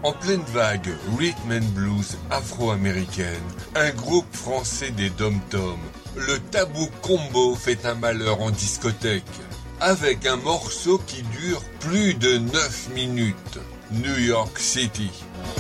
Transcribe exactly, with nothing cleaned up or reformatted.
En pleine vague rhythm and blues afro-américaine, un groupe français des dom-toms, le Tabou Combo fait un malheur en discothèque, avec un morceau qui dure plus de neuf minutes, New York City.